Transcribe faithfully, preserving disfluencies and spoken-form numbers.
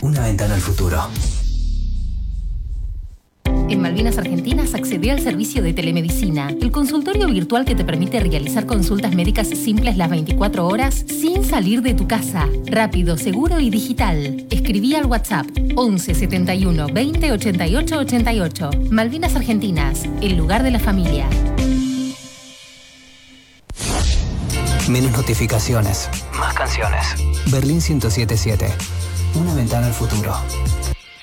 Una ventana al futuro. En Malvinas Argentinas accedé al servicio de telemedicina, el consultorio virtual que te permite realizar consultas médicas simples las veinticuatro horas sin salir de tu casa. Rápido, seguro y digital. Escribí al WhatsApp once setenta y uno veinte ochenta y ocho ochenta y ocho. Malvinas Argentinas, el lugar de la familia. Menos notificaciones. Más canciones. Berlín ciento siete punto siete. Una ventana al futuro.